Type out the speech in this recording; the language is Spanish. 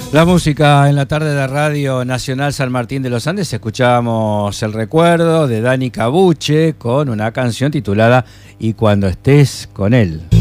La música en la tarde de Radio Nacional San Martín de los Andes. Escuchábamos El Recuerdo de Dani Cabuche con una canción titulada Y cuando estés con él.